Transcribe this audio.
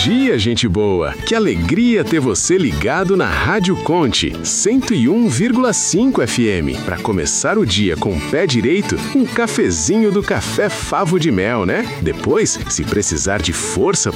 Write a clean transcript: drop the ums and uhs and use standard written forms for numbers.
dia, gente boa! Que alegria ter você ligado na Rádio Conte 101,5 FM. Para começar o dia com o pé direito, um cafezinho do Café Favo de Mel, né? Depois, se precisar de força